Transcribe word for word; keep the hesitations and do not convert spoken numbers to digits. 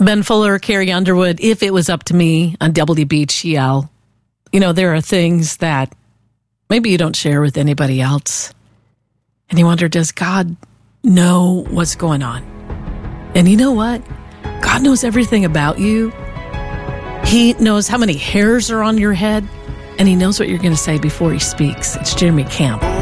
Ben Fuller, Carrie Underwood, If It Was Up to Me on W B G L. You know, there are things that maybe you don't share with anybody else. And you wonder, does God know what's going on? And you know what? God knows everything about you. He knows how many hairs are on your head, and he knows what you're going to say before he speaks. It's Jeremy Camp.